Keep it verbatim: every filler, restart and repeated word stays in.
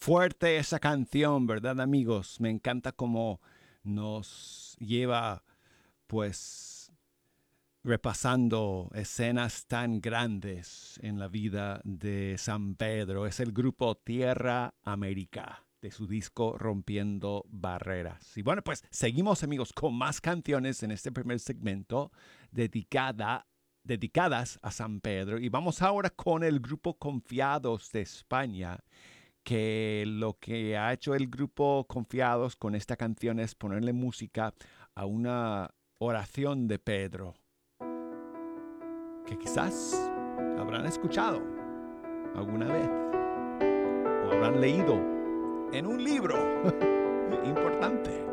fuerte esa canción, ¿verdad, amigos? Me encanta cómo nos lleva, pues, repasando escenas tan grandes en la vida de San Pedro. Es el grupo Tierra América, de su disco Rompiendo Barreras. Y bueno, pues seguimos, amigos, con más canciones en este primer segmento dedicada, dedicadas a San Pedro. Y vamos ahora con el grupo Confiados de España, que lo que ha hecho el grupo Confiados con esta canción es ponerle música a una oración de Pedro, que quizás habrán escuchado alguna vez o habrán leído en un libro importante.